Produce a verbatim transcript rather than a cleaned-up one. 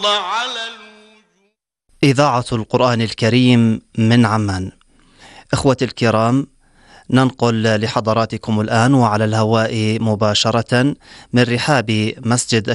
إذاعة القرآن الكريم من عمان. إخوتي الكرام، ننقل لحضراتكم الآن وعلى الهواء مباشرة من رحاب مسجد